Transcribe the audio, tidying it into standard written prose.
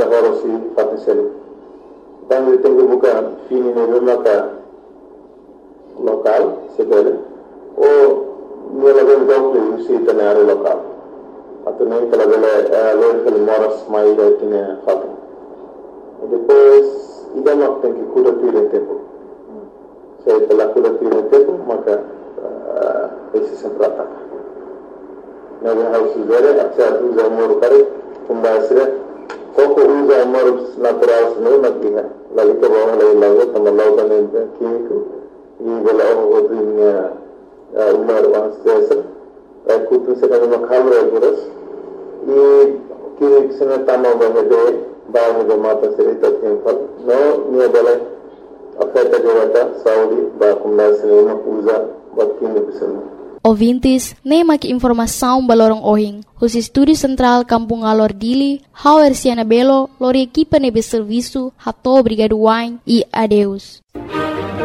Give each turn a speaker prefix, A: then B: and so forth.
A: da horosi fatisel dan tengo buka fini ne maka lokal sebele o nela ben dokle usi tanare lokal atau nem kala bele local moras mai datine fatu depois ida mak tenki kuda tire tempo saya telah kuda tire tempo maka esse sempre ataca nabi harus zere acha uza mor kare kumbasre koko uza mor natural sene nakiha lagi ke bawah lagi tambah dan kimiko ini bela orang punya umar wangsa aku tu sekarang makam regulas ini kimik sene tambah bahwa mata cerita tempat no ni bela afeta jawata saudi ba kumbasre uza buat kimik sene.
B: Ouvintes, nem aqui informação balorong ohing. Os estúdios central Kampung Alor Dili, Hauer Siana Belo, lori equipa nebe serviço, hato obrigado wine e adeus.